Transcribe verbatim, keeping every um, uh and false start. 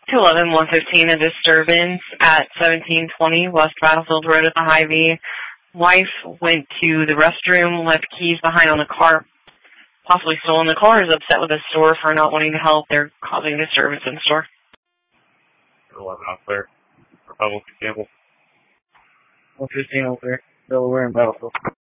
to eleven one fifteen, a disturbance at seventeen twenty West Battlefield Road at the Hy-Vee. Wife went to the restroom, left keys behind on the car, possibly stolen. The caller is upset with the store for not wanting to help. They're causing disturbance in the store. eleven out there. Republican Campbell. one fifteen out there. Delaware and Battlefield.